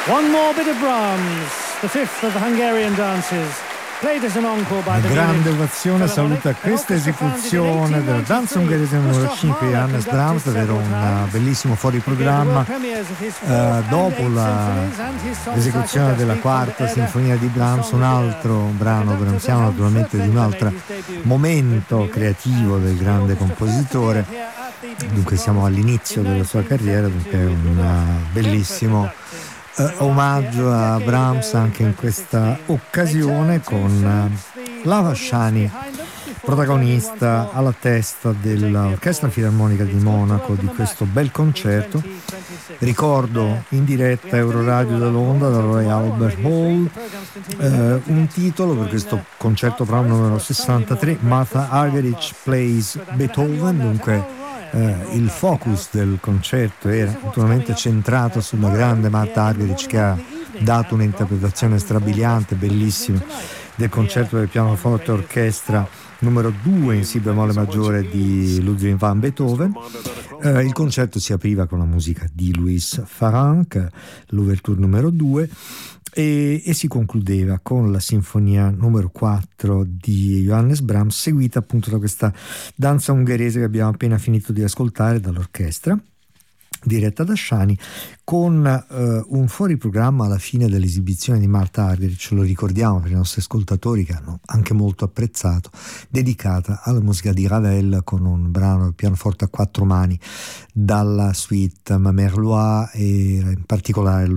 One more bit of Brahms, the fifth of the Hungarian dances. Una grande ovazione saluta questa esecuzione della danza ungherese numero 5 di Johannes Brahms, davvero un bellissimo fuoriprogramma. Dopo l'esecuzione della quarta sinfonia di Brahms, un altro brano brahmsiano, naturalmente di un altro momento creativo del grande compositore. Dunque siamo all'inizio della sua carriera, dunque è un bellissimo omaggio a Brahms anche in questa occasione, con Lava Shani protagonista alla testa dell'Orchestra Filarmonica di Monaco di questo bel concerto. Ricordo in diretta Euroradio da Londra, dal Royal Albert Hall, un titolo per questo concerto Brahms numero 63, Martha Argerich Plays Beethoven. Dunque il focus del concerto era naturalmente centrato sulla grande Martha Argerich, che ha dato un'interpretazione strabiliante, bellissima, del concerto del pianoforte orchestra numero 2 in si bemolle maggiore di Ludwig van Beethoven. Il concerto si apriva con la musica di Louis Farrenc, l'ouverture numero 2, e si concludeva con la sinfonia numero 4 di Johannes Brahms, seguita appunto da questa danza ungherese che abbiamo appena finito di ascoltare dall'orchestra diretta da Shani, con un fuoriprogramma alla fine dell'esibizione di Martha Argerich, lo ricordiamo per i nostri ascoltatori che hanno anche molto apprezzato, dedicata alla musica di Ravel, con un brano del pianoforte a quattro mani dalla suite Ma Mère Loi e in particolare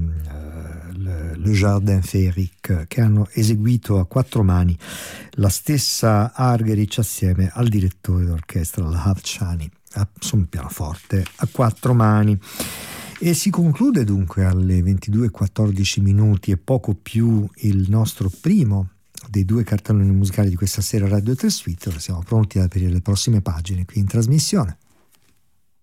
le Jardin Féerique, che hanno eseguito a quattro mani la stessa Argerich assieme al direttore d'orchestra Lahav Shani su un pianoforte a quattro mani. E si conclude dunque alle 22:14 minuti e poco più il nostro primo dei due cartelloni musicali di questa sera Radio 3 Suite. Ora siamo pronti ad aprire le prossime pagine qui in trasmissione.